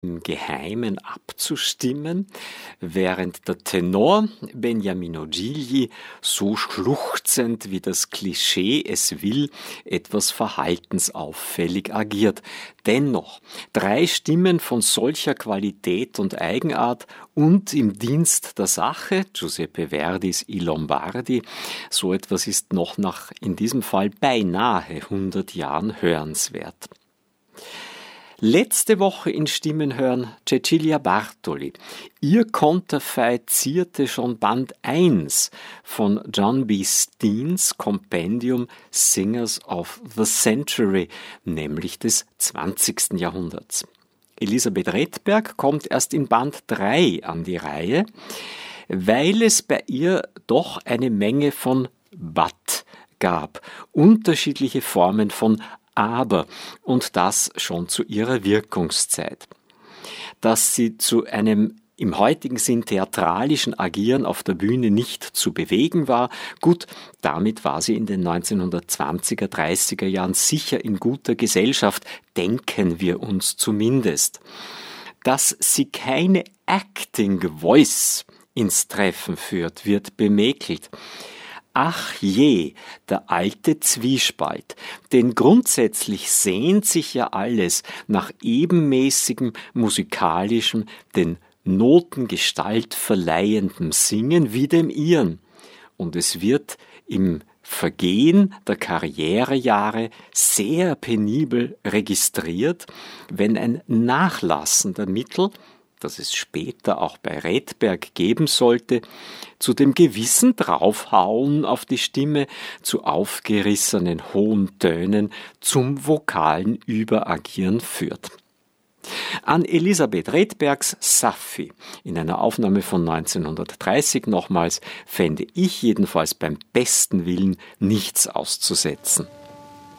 im Geheimen abzustimmen, während der Tenor Beniamino Gigli so schluchzend wie das Klischee es will, etwas verhaltensauffällig agiert. Dennoch, 3 Stimmen von solcher Qualität und Eigenart und im Dienst der Sache, Giuseppe Verdis I Lombardi, so etwas ist noch nach, in diesem Fall beinahe 100 Jahren hörenswert. Letzte Woche in Stimmenhören Cecilia Bartoli. Ihr Konterfei zierte schon Band 1 von John B. Steens Kompendium Singers of the Century, nämlich des 20. Jahrhunderts. Elisabeth Redberg kommt erst in Band 3 an die Reihe, weil es bei ihr doch eine Menge von But gab, unterschiedliche Formen von Aber, und das schon zu ihrer Wirkungszeit. Dass sie zu einem im heutigen Sinn theatralischen Agieren auf der Bühne nicht zu bewegen war, gut, damit war sie in den 1920er, 30er Jahren sicher in guter Gesellschaft, denken wir uns zumindest. Dass sie keine Acting Voice ins Treffen führt, wird bemäkelt. Ach je, der alte Zwiespalt, denn grundsätzlich sehnt sich ja alles nach ebenmäßigem musikalischem, den Noten Gestalt verleihendem Singen wie dem ihren. Und es wird im Vergehen der Karrierejahre sehr penibel registriert, wenn ein Nachlassen der Mittel, das es später auch bei Redberg geben sollte, zu dem gewissen Draufhauen auf die Stimme, zu aufgerissenen hohen Tönen, zum vokalen Überagieren führt. An Elisabeth Redbergs Sapphi in einer Aufnahme von 1930 nochmals fände ich jedenfalls beim besten Willen nichts auszusetzen.